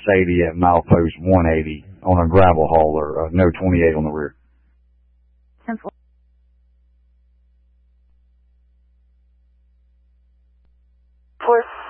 S80 at milepost 180 on a gravel hauler, no 28 on the rear. For